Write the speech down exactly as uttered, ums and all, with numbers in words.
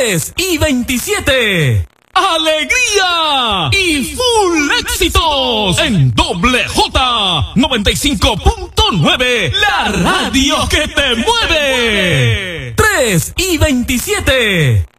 tres y veintisiete. ¡Alegría! Y full éxitos en Doble J noventa y cinco punto nueve, la radio que te mueve. tres y veintisiete.